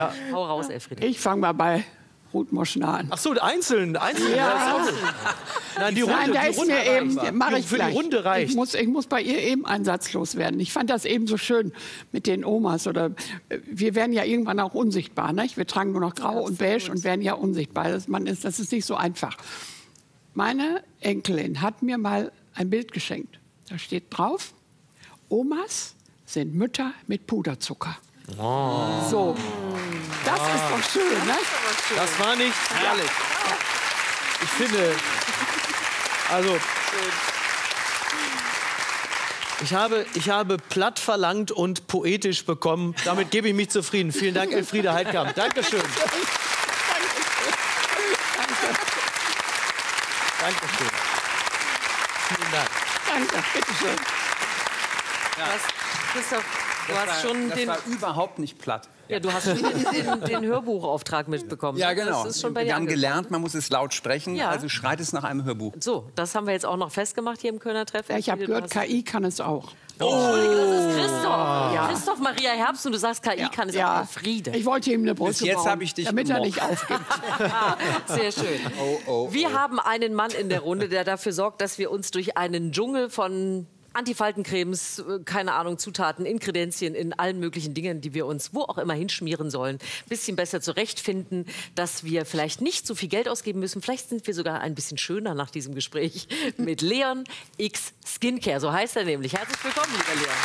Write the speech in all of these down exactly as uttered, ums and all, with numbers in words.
Ja. Hau raus, Elfriede. Ich fange mal bei Ruth Moschner an. Ach so, einzeln, einzeln. Ja. Nein, die Runde, Nein, da die ist Runde mir eben, mache ich für gleich. die Runde reicht. Ich muss, ich muss bei ihr eben einen Satz loswerden. Ich fand das eben so schön mit den Omas. Oder, wir werden ja irgendwann auch unsichtbar. Nicht? Wir tragen nur noch grau ja, und beige gut. und werden ja unsichtbar. Das, man ist, das ist nicht so einfach. Meine Enkelin hat mir mal ein Bild geschenkt. Da steht drauf, Omas sind Mütter mit Puderzucker. Oh. So, das oh. ist doch schön, ne? Das war nicht ehrlich. Ich finde, also, ich habe, ich habe platt verlangt und poetisch bekommen. Damit gebe ich mich zufrieden. Vielen Dank, Elfriede Heidkamp. Dankeschön. Dankeschön. Vielen Dank. Danke, bitteschön. Ja. Das, Christoph, du das hast war, schon das den... war überhaupt nicht platt. Ja, du hast schon den, den, den Hörbuchauftrag mitbekommen. Ja, genau. Das ist schon bei Wir dir haben angekommen. gelernt, man muss es laut sprechen, Ja. also schreit es nach einem Hörbuch. So, das haben wir jetzt auch noch festgemacht hier im Kölner Treff. Ja, ich habe gehört, K I kann es auch. Oh. Entschuldige, das ist Christoph. Ja. Christoph Maria Herbst und du sagst, K I Ja. kann es Ja. auch. Friede. Ich wollte ihm eine Brücke Bis jetzt bauen, habe ich dich damit er gemocht. nicht aufgibt. Sehr schön. Oh, oh, Wir oh. haben einen Mann in der Runde, der dafür sorgt, dass wir uns durch einen Dschungel von Antifaltencremes, äh, keine Ahnung, Zutaten, Inkredenzien in allen möglichen Dingen, die wir uns wo auch immer hinschmieren sollen, ein bisschen besser zurechtfinden, dass wir vielleicht nicht so viel Geld ausgeben müssen. Vielleicht sind wir sogar ein bisschen schöner nach diesem Gespräch mit Leon X Skincare. So heißt er nämlich. Herzlich willkommen, lieber Leon.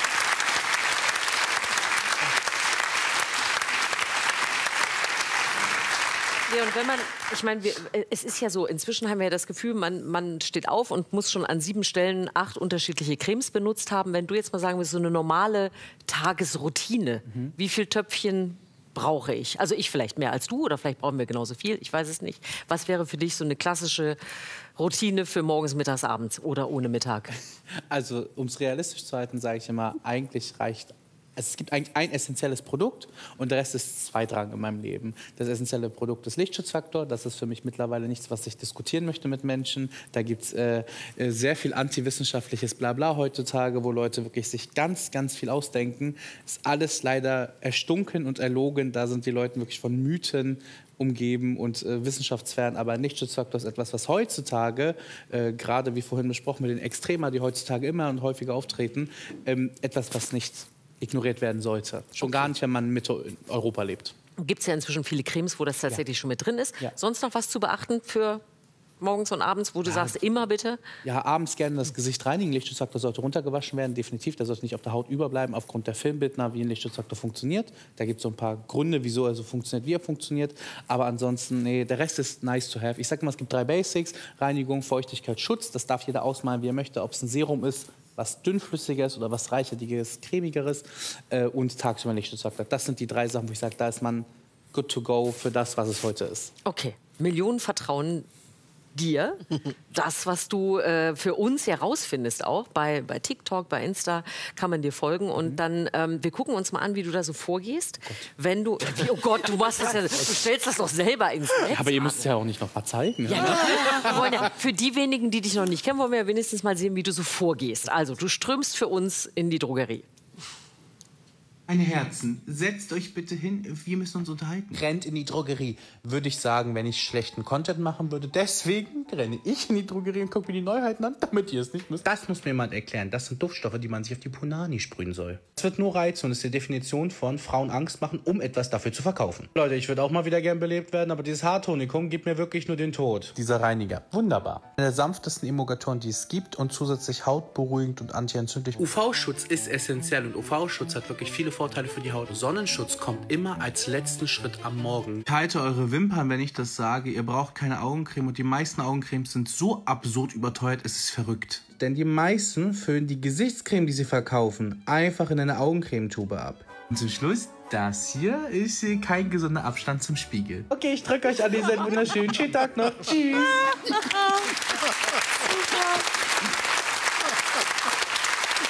Leon, wenn man, ich meine, wir, es ist ja so, inzwischen haben wir ja das Gefühl, man, man steht auf und muss schon an sieben Stellen acht unterschiedliche Cremes benutzt haben. Wenn du jetzt mal sagen willst, so eine normale Tagesroutine, mhm. wie viel Töpfchen brauche ich? Also ich vielleicht mehr als du oder vielleicht brauchen wir genauso viel, ich weiß es nicht. Was wäre für dich so eine klassische Routine für morgens, mittags, abends oder ohne Mittag? Also um es realistisch zu halten, sage ich immer, eigentlich reicht es gibt eigentlich ein essentielles Produkt und der Rest ist zweitrangig in meinem Leben. Das essentielle Produkt ist Lichtschutzfaktor. Das ist für mich mittlerweile nichts, was ich diskutieren möchte mit Menschen. Da gibt es äh, sehr viel antiwissenschaftliches Blabla heutzutage, wo Leute wirklich sich ganz, ganz viel ausdenken. Ist alles leider erstunken und erlogen. Da sind die Leute wirklich von Mythen umgeben und äh, wissenschaftsfern. Aber ein Lichtschutzfaktor ist etwas, was heutzutage, äh, gerade wie vorhin besprochen mit den Extrema, die heutzutage immer und häufiger auftreten, ähm, etwas, was nicht ignoriert werden sollte. Schon okay. gar nicht, wenn man in Mitteleuropa lebt. Gibt es ja inzwischen viele Cremes, wo das tatsächlich ja. schon mit drin ist. Ja. Sonst noch was zu beachten für morgens und abends, wo du ja. sagst, immer bitte? Ja, abends gerne das Gesicht reinigen. Lichtschutzfaktor sollte runtergewaschen werden, definitiv. Der sollte nicht auf der Haut überbleiben, aufgrund der Filmbildner, wie ein Lichtschutzfaktor funktioniert. Da gibt es so ein paar Gründe, wieso er so funktioniert, wie er funktioniert. Aber ansonsten, nee, der Rest ist nice to have. Ich sag mal, es gibt drei Basics. Reinigung, Feuchtigkeit, Schutz. Das darf jeder ausmalen, wie er möchte. Ob es ein Serum ist, was dünnflüssiges oder was reichhaltiges, cremigeres äh, und tagsüber Lichtschutzfaktor. Das sind die drei Sachen, wo ich sage, da ist man good to go für das, was es heute ist. Okay, Millionen vertrauen dir, das, was du äh, für uns herausfindest, auch bei, bei TikTok, bei Insta, kann man dir folgen. Und mhm. dann, ähm, wir gucken uns mal an, wie du da so vorgehst. Oh wenn du, wie, oh Gott, du machst das ja, du stellst das doch selber ins Netz. Aber ihr müsst es ja auch nicht noch mal zeigen. Ja, wir wollen ja, für die wenigen, die dich noch nicht kennen, wollen wir ja wenigstens mal sehen, wie du so vorgehst. Also, du strömst für uns in die Drogerie. Meine Herzen, setzt euch bitte hin, wir müssen uns unterhalten. Rennt in die Drogerie, würde ich sagen, wenn ich schlechten Content machen würde. Deswegen renne ich in die Drogerie und gucke mir die Neuheiten an, damit ihr es nicht müsst. Das muss mir jemand erklären. Das sind Duftstoffe, die man sich auf die Punani sprühen soll. Das wird nur reizen und ist die Definition von Frauen Angst machen, um etwas dafür zu verkaufen. Leute, ich würde auch mal wieder gern belebt werden, aber dieses Haartonikum gibt mir wirklich nur den Tod. Dieser Reiniger, wunderbar. Einer der sanftesten Emulgatoren, die es gibt und zusätzlich hautberuhigend und antientzündlich. U V-Schutz ist essentiell und U V-Schutz hat wirklich viele Vorteile für die Haut. Sonnenschutz kommt immer als letzten Schritt am Morgen. Halte eure Wimpern, wenn ich das sage. Ihr braucht keine Augencreme und die meisten Augencremes sind so absurd überteuert, es ist verrückt. Denn die meisten füllen die Gesichtscreme, die sie verkaufen, einfach in eine Augencremetube ab. Und zum Schluss, das hier ist kein gesunder Abstand zum Spiegel. Okay, ich drücke euch an diesen wunderschönen schönen Tag noch. Tschüss. Ich liebe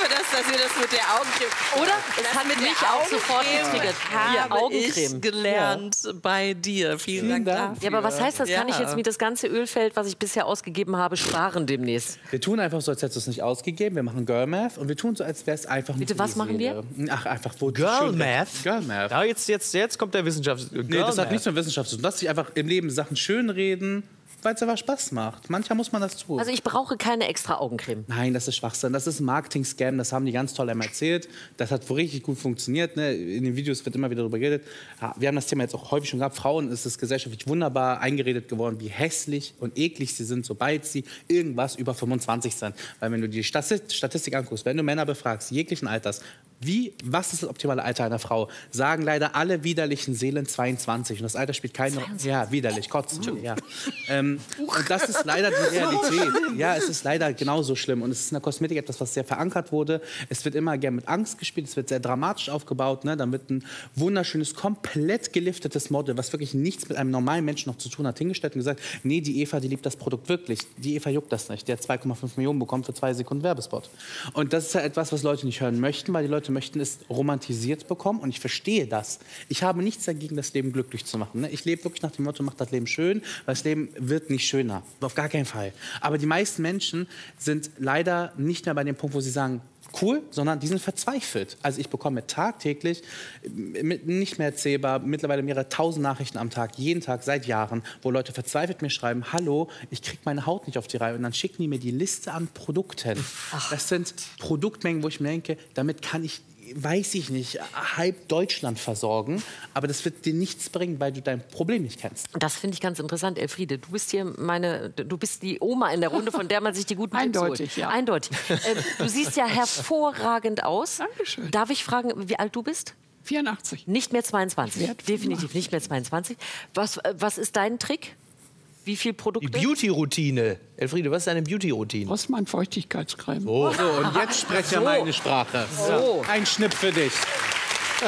das, dass ihr das mit der Augencreme... Oder? Es hat mit mich der auch sofort Augencreme getriggert. habe Hier, Augencreme. ich gelernt bei dir. Vielen, Vielen Dank. Dank. Ja, aber was heißt das? Kann ich Ja. jetzt mir das ganze Ölfeld, was ich bisher ausgegeben habe, sparen demnächst? Wir tun einfach so, als hättest du es nicht ausgegeben. Wir machen Girl Math und wir tun so, als wäre es einfach Bitte, nur was die machen Seele. Ach, einfach wo Girl schön- Math? Girl Math. Ja, jetzt, jetzt, jetzt kommt der Wissenschaft. Nee, das hat nichts mit Wissenschaft zu tun. Lass dich einfach im Leben Sachen schönreden, weil es einfach Spaß macht. Manchmal muss man das tun. Also ich brauche keine extra Augencreme. Nein, das ist Schwachsinn. Das ist ein Marketing-Scam. Das haben die ganz toll einmal erzählt. Das hat wohl richtig gut funktioniert. Ne? In den Videos wird immer wieder darüber geredet. Ja, wir haben das Thema jetzt auch häufig schon gehabt. Frauen ist es gesellschaftlich wunderbar eingeredet geworden, wie hässlich und eklig sie sind, sobald sie irgendwas über fünfundzwanzig sind. Weil wenn du die Statistik, Statistik anguckst, wenn du Männer befragst, jeglichen Alters, wie, was ist das optimale Alter einer Frau, sagen leider alle widerlichen Seelen zweiundzwanzig. Und das Alter spielt keine Rolle. Ja, widerlich, kotzen. Ja. Ähm, und das ist leider die Realität. Ja, es ist leider genauso schlimm. Und es ist in der Kosmetik etwas, was sehr verankert wurde. Es wird immer gern mit Angst gespielt. Es wird sehr dramatisch aufgebaut. Ne? Dann wird ein wunderschönes, komplett geliftetes Model, was wirklich nichts mit einem normalen Menschen noch zu tun hat, hingestellt und gesagt, nee, die Eva, die liebt das Produkt wirklich. Die Eva juckt das nicht. Der hat zwei Komma fünf Millionen bekommen für zwei Sekunden Werbespot. Und das ist ja etwas, was Leute nicht hören möchten, weil die Leute möchten es romantisiert bekommen. Und ich verstehe das. Ich habe nichts dagegen, das Leben glücklich zu machen. Ne? Ich lebe wirklich nach dem Motto, mach das Leben schön, weil das Leben wird nicht schöner. Auf gar keinen Fall. Aber die meisten Menschen sind leider nicht mehr bei dem Punkt, wo sie sagen, cool, sondern die sind verzweifelt. Also ich bekomme tagtäglich, mit, nicht mehr erzählbar, mittlerweile mehrere tausend Nachrichten am Tag, jeden Tag, seit Jahren, wo Leute verzweifelt mir schreiben, hallo, ich kriege meine Haut nicht auf die Reihe. Und dann schicken die mir die Liste an Produkten. Ach. Das sind Produktmengen, wo ich mir denke, damit kann ich, weiß ich nicht, halb Deutschland versorgen. Aber das wird dir nichts bringen, weil du dein Problem nicht kennst. Das finde ich ganz interessant, Elfriede. Du bist hier meine, du bist die Oma in der Runde, von der man sich die guten Tipps holt. Eindeutig, ja. Eindeutig. Ähm, du siehst ja hervorragend aus. Dankeschön. Darf ich fragen, wie alt du bist? vierundachtzig. Nicht mehr zweiundzwanzig. Ich werd Definitiv nicht mehr zweiundzwanzig. Was, äh, was ist dein Trick? Wie viel Die Produkte? Beauty-Routine. Elfriede, was ist deine Beauty-Routine? Rossmann Feuchtigkeitscreme. Oh. So, und jetzt spreche So. meine Sprache. So. Ein Schnipp für dich. Das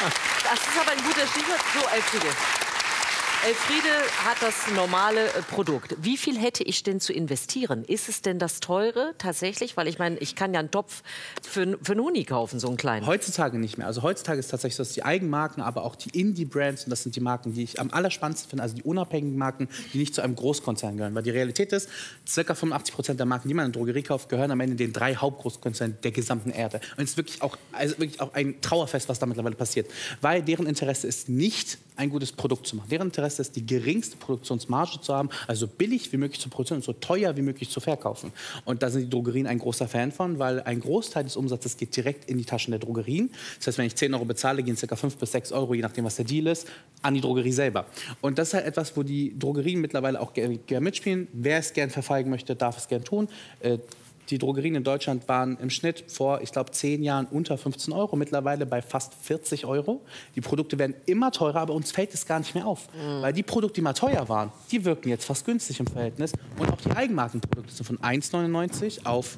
ist aber ein guter Stichwort. So, Elfriede. Elfriede hat das normale äh, Produkt. Wie viel hätte ich denn zu investieren? Ist es denn das teure tatsächlich? Weil ich meine, ich kann ja einen Topf für, für einen Huni kaufen, so einen kleinen. Heutzutage nicht mehr. Also heutzutage ist tatsächlich so, dass die Eigenmarken, aber auch die Indie-Brands, und das sind die Marken, die ich am allerspannendsten finde, also die unabhängigen Marken, die nicht zu einem Großkonzern gehören. Weil die Realität ist, ca. fünfundachtzig Prozent der Marken, die man in der Drogerie kauft, gehören am Ende den drei Hauptgroßkonzernen der gesamten Erde. Und es ist wirklich auch, also wirklich auch ein Trauerfest, was da mittlerweile passiert. Weil deren Interesse ist nicht, ein gutes Produkt zu machen. Deren Interesse ist, die geringste Produktionsmarge zu haben, also billig wie möglich zu produzieren und so teuer wie möglich zu verkaufen. Und da sind die Drogerien ein großer Fan von, weil ein Großteil des Umsatzes geht direkt in die Taschen der Drogerien. Das heißt, wenn ich zehn Euro bezahle, gehen ca. fünf bis sechs Euro, je nachdem, was der Deal ist, an die Drogerie selber. Und das ist halt etwas, wo die Drogerien mittlerweile auch gerne gern mitspielen. Wer es gern verfolgen möchte, darf es gern tun. Äh, Die Drogerien in Deutschland waren im Schnitt vor, ich glaube, zehn Jahren unter fünfzehn Euro, mittlerweile bei fast vierzig Euro. Die Produkte werden immer teurer, aber uns fällt es gar nicht mehr auf. Mhm. Weil die Produkte, die mal teuer waren, die wirken jetzt fast günstig im Verhältnis. Und auch die Eigenmarkenprodukte sind von eins neunundneunzig auf...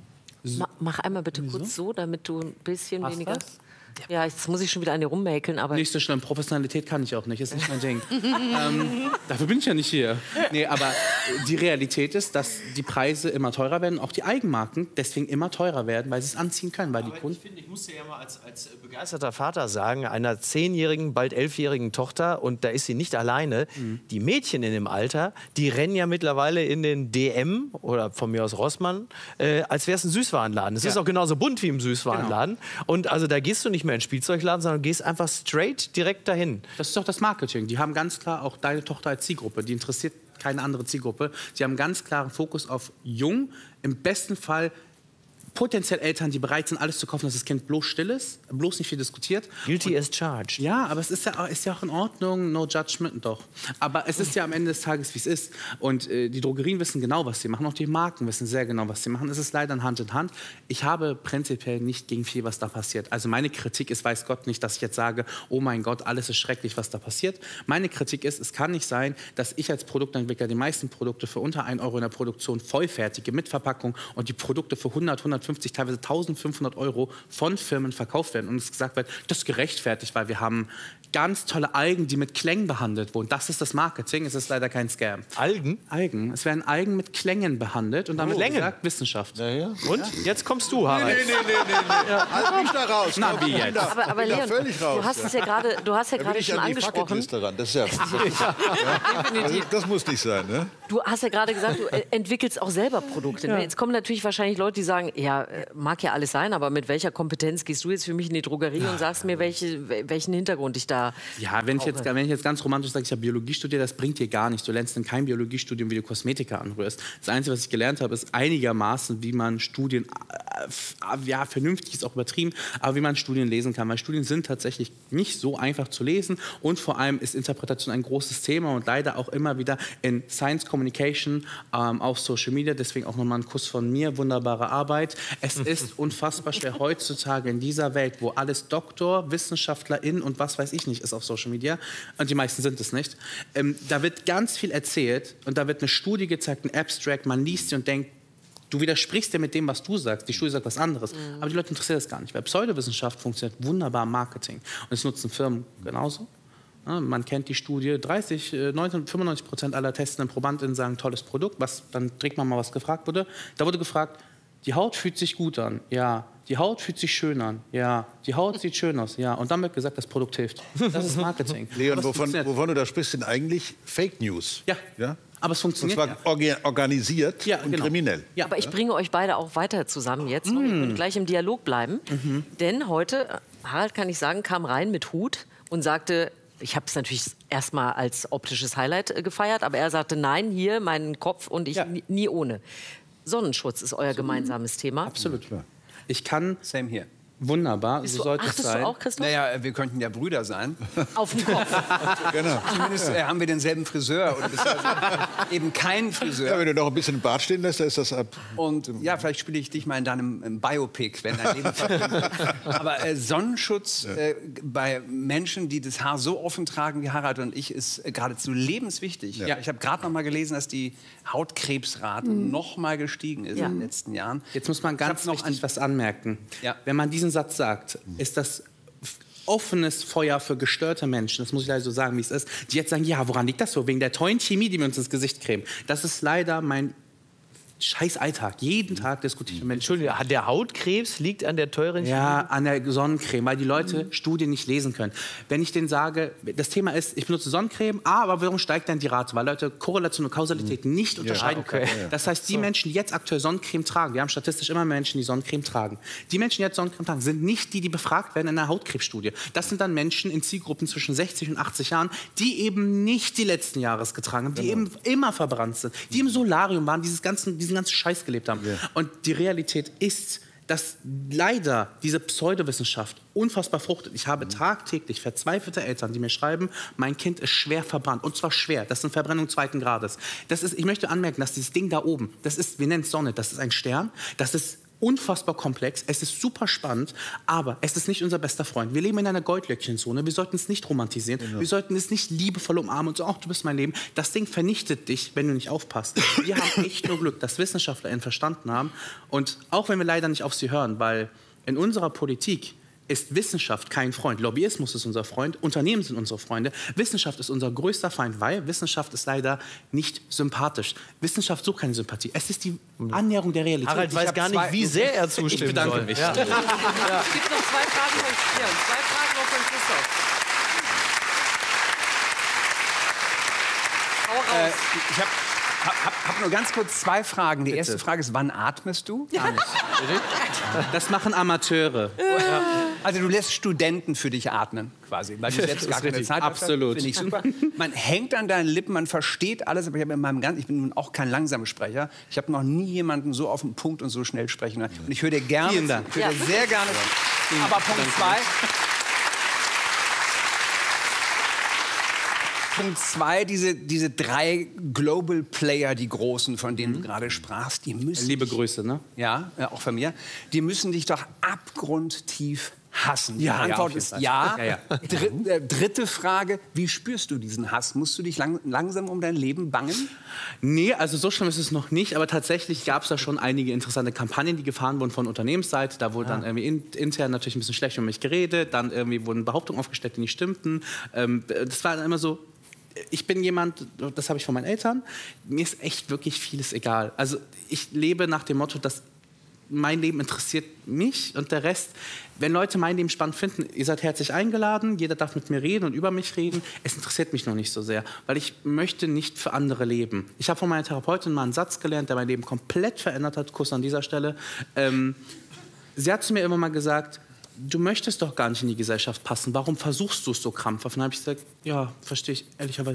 Ma mach einmal bitte kurz so, damit du ein bisschen Passt weniger... das? Ja, jetzt muss ich schon wieder an dir rummäkeln, aber... Nicht so schlimm, Professionalität kann ich auch nicht, ist nicht mein Ding. ähm, dafür bin ich ja nicht hier. Nee, aber die Realität ist, dass die Preise immer teurer werden, auch die Eigenmarken deswegen immer teurer werden, weil sie es anziehen können. Weil die Aber Kunden ich finde, ich muss dir ja mal als, als begeisterter Vater sagen, einer zehnjährigen, bald elfjährigen Tochter, und da ist sie nicht alleine, mhm. die Mädchen in dem Alter, die rennen ja mittlerweile in den D M oder von mir aus Rossmann, äh, als wäre es ein Süßwarenladen. Es Ja. ist auch genauso bunt wie im Süßwarenladen. Genau. Und also da gehst du nicht mehr in den Spielzeugladen, sondern gehst einfach straight direkt dahin. Das ist doch das Marketing. Die haben ganz klar auch deine Tochter als Zielgruppe. Die interessiert keine andere Zielgruppe. Sie haben ganz klaren Fokus auf jung, im besten Fall potenziell Eltern, die bereit sind, alles zu kaufen, dass das Kind bloß still ist, bloß nicht viel diskutiert. Guilty as charged. Ja, aber es ist ja, auch, ist ja auch in Ordnung, no judgment doch. Aber es ist ja am Ende des Tages, wie es ist. Und äh, die Drogerien wissen genau, was sie machen. Auch die Marken wissen sehr genau, was sie machen. Es ist leider Hand in Hand. Ich habe prinzipiell nicht gegen viel, was da passiert. Also meine Kritik ist, weiß Gott nicht, dass ich jetzt sage, oh mein Gott, alles ist schrecklich, was da passiert. Meine Kritik ist, es kann nicht sein, dass ich als Produktentwickler die meisten Produkte für unter ein Euro in der Produktion vollfertige, mit Verpackung, und die Produkte für hundert, hundertfünfzig, teilweise eintausendfünfhundert Euro von Firmen verkauft werden. Und es gesagt wird, das ist gerechtfertigt, weil wir haben ganz tolle Algen, die mit Klängen behandelt wurden. Das ist das Marketing, es ist leider kein Scam. Algen? Algen. Es werden Algen mit Klängen behandelt und damit Klängen? gesagt Wissenschaft. Ja, ja. Und? Jetzt kommst du, Harald. Nee, nee, nee, nee, nee. Halt mich da raus. Na, wie Ich bin jetzt? da- Aber, aber ich bin da Leon, völlig raus. du hast es ja gerade, du hast ja Da will gerade ich schon an die angesprochen. Bucketliste ran. Das, ist ja, ja. Also, das muss nicht sein, ne? Du hast ja gerade gesagt, du äh, entwickelst auch selber Produkte. Ne? Jetzt kommen natürlich wahrscheinlich Leute, die sagen, ja, äh, mag ja alles sein, aber mit welcher Kompetenz gehst du jetzt für mich in die Drogerie und sagst mir, welche, wel- welchen Hintergrund ich da... Ja, wenn ich, jetzt, wenn ich jetzt ganz romantisch sage, ich habe Biologie studiert, das bringt dir gar nichts. Du lernst in keinem Biologiestudium, wie du Kosmetika anrührst. Das Einzige, was ich gelernt habe, ist einigermaßen, wie man Studien, äh, f- ja, vernünftig ist auch übertrieben, aber wie man Studien lesen kann. Weil Studien sind tatsächlich nicht so einfach zu lesen und vor allem ist Interpretation ein großes Thema und leider auch immer wieder in Science Communication, ähm, auf Social Media. Deswegen auch nochmal ein Kuss von mir, wunderbare Arbeit. Es ist unfassbar schwer heutzutage in dieser Welt, wo alles Doktor, WissenschaftlerInnen und was weiß ich nicht ist auf Social Media, und die meisten sind es nicht, ähm, da wird ganz viel erzählt und da wird eine Studie gezeigt, ein Abstract, man liest sie und denkt, du widersprichst dir mit dem, was du sagst. Die Studie sagt was anderes. Aber die Leute interessiert das gar nicht. Weil Pseudowissenschaft funktioniert wunderbar im Marketing. Und es nutzen Firmen genauso. Ja, man kennt die Studie, dreißig, neunzig, fünfundneunzig Prozent aller testenden ProbandInnen sagen, tolles Produkt. Was, dann trägt man mal, was gefragt wurde. Da wurde gefragt, die Haut fühlt sich gut an. Ja. Die Haut fühlt sich schön an. Ja. Die Haut sieht schön aus. Ja. Und dann wird gesagt, das Produkt hilft. Das ist Marketing. Leon, Aber es wovon, funktioniert. wovon du da sprichst, sind eigentlich Fake News. Ja. Ja? Aber es Und funktioniert. zwar ja. orga- organisiert Ja, und genau. kriminell. Ja. Aber ich bringe euch beide auch weiter zusammen jetzt. Noch. Wir können gleich im Dialog bleiben. Denn heute, äh, Harald kann ich sagen, kam rein mit Hut und sagte, ich habe es natürlich erstmal als optisches Highlight äh, gefeiert, aber er sagte, nein, hier meinen Kopf und ich Ja. nie, nie ohne. Sonnenschutz ist euer gemeinsames Thema. Absolut. Ich kann Same hier. wunderbar, Bist so du, sollte es achtest sein. du auch, Christoph? Naja, wir könnten ja Brüder sein. Auf den Kopf. Genau. Zumindest äh, haben wir denselben Friseur. Oder beziehungsweise eben keinen Ja, Friseur. wenn du noch ein bisschen im Bart stehen lässt, dann ist das ab. Und ja, vielleicht spiele ich dich mal in deinem ähm, Biopic, wenn dein Leben verbindet. Aber äh, Sonnenschutz äh, bei Menschen, die das Haar so offen tragen wie Harald und ich, ist äh, geradezu lebenswichtig. Ja. Ich habe gerade noch mal gelesen, dass die Hautkrebsrate noch mal gestiegen ist Ja. in den letzten Jahren. Jetzt muss man ganz Ich hab noch wichtig an- was anmerken. Ja. Wenn man diesen Satz sagt, ist das f- offenes Feuer für gestörte Menschen, das muss ich leider so sagen, wie es ist, die jetzt sagen, ja, woran liegt das so? Wegen der tollen Chemie, die wir uns ins Gesicht cremen. Das ist leider mein scheiß Alltag. Jeden Tag diskutiere ich mit Menschen. Entschuldigung, der Hautkrebs liegt an der teuren Ja, an der Sonnencreme, weil die Leute Studien nicht lesen können. Wenn ich denen sage, das Thema ist, ich benutze Sonnencreme, aber warum steigt dann die Rate? Weil Leute Korrelation und Kausalität nicht unterscheiden okay. können. Das heißt, die Menschen, die jetzt aktuell Sonnencreme tragen, wir haben statistisch immer mehr Menschen, die Sonnencreme tragen. Die Menschen, die jetzt Sonnencreme tragen, sind nicht die, die befragt werden in einer Hautkrebsstudie. Das sind dann Menschen in Zielgruppen zwischen sechzig und achtzig Jahren, die eben nicht die letzten Jahres getragen haben, die eben immer verbrannt sind, die im Solarium waren, dieses ganzen, diesen ganzen Scheiß gelebt haben. Und die Realität ist, dass leider diese Pseudowissenschaft unfassbar fruchtet. Ich habe tagtäglich verzweifelte Eltern, die mir schreiben, mein Kind ist schwer verbrannt. Und zwar schwer. Das sind Verbrennungen zweiten Grades. Das ist, ich möchte anmerken, dass dieses Ding da oben, das ist, wir nennen es Sonne, das ist ein Stern, das ist unfassbar komplex, es ist super spannend, aber es ist nicht unser bester Freund. Wir leben in einer Goldlöckchenzone, wir sollten es nicht romantisieren, genau. Wir sollten es nicht liebevoll umarmen und so, ach, du bist mein Leben. Das Ding vernichtet dich, wenn du nicht aufpasst. Wir haben echt nur Glück, dass WissenschaftlerInnen verstanden haben und auch wenn wir leider nicht auf sie hören, weil in unserer Politik ist Wissenschaft kein Freund. Lobbyismus ist unser Freund, Unternehmen sind unsere Freunde. Wissenschaft ist unser größter Feind, weil Wissenschaft ist leider nicht sympathisch. Wissenschaft sucht keine Sympathie. Es ist die Annäherung der Realität. Harald Ich weiß hab gar nicht, zwei- wie sehr er zustimmen Ich bedanke soll. mich. Ja. Es gibt noch zwei Fragen von, ja, zwei Fragen noch von Christoph. Hau raus. Äh, ich habe hab, hab, hab nur ganz kurz zwei Fragen. Die erste Frage ist, wann atmest du? Gar nicht. Das machen Amateure. Also du lässt Studenten für dich atmen, quasi, weil du selbst gar keine richtig. Zeit hast. Absolut. Finde ich super. Man hängt an deinen Lippen, man versteht alles, aber ich, habe in meinem Gan- ich bin nun auch kein Langsamsprecher. Ich habe noch nie jemanden so auf den Punkt und so schnell sprechen hören. Und ich höre dir gerne Vielen zu. Dank. Ich höre dir Ja. sehr gerne zu. Aber Punkt zwei... Punkt zwei, diese, diese drei Global Player, die großen, von denen du gerade sprachst, die müssen... Liebe Grüße, ne? Ja, ja, auch von mir. Die müssen dich doch abgrundtief hassen? Die Ja, ja, Antwort auf jeden ist Fall. ja. Ja, ja. Dr äh, dritte Frage, wie spürst du diesen Hass? Musst du dich lang langsam um dein Leben bangen? Nee, also so schlimm ist es noch nicht, aber tatsächlich gab es da schon einige interessante Kampagnen, die gefahren wurden von Unternehmensseite. Da wurde dann irgendwie in, intern natürlich ein bisschen schlecht über mich geredet, dann irgendwie wurden Behauptungen aufgestellt, die nicht stimmten. Ähm, das war dann immer so, ich bin jemand, das habe ich von meinen Eltern, mir ist echt wirklich vieles egal. Also ich lebe nach dem Motto, dass mein Leben interessiert mich und der Rest, wenn Leute mein Leben spannend finden, ihr seid herzlich eingeladen, jeder darf mit mir reden und über mich reden. Es interessiert mich noch nicht so sehr, weil ich möchte nicht für andere leben. Ich habe von meiner Therapeutin mal einen Satz gelernt, der mein Leben komplett verändert hat, Kuss an dieser Stelle. Ähm, sie hat zu mir immer mal gesagt, du möchtest doch gar nicht in die Gesellschaft passen, warum versuchst du es so krampfhaft? Und dann habe ich gesagt, ja, verstehe ich ehrlicherweise